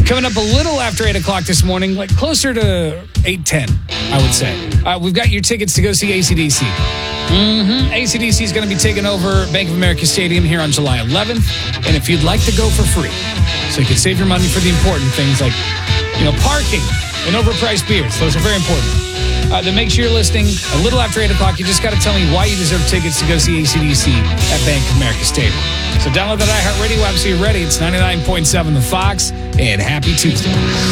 Coming up a little after 8 o'clock this morning, like closer to 8:10, I would say. We've got your tickets to go see AC/DC. AC/DC is going to be taking over Bank of America Stadium here on July 11th. And if you'd like to go for free, so you can save your money for the important things like, parking and overpriced beers. Those are very important. Then make sure you're listening a little after 8 o'clock. You just got to tell me why you deserve tickets to go see AC/DC at Bank of America Stadium. So download that iHeartRadio app so you're ready. It's 99.7 The Fox, and happy Tuesday.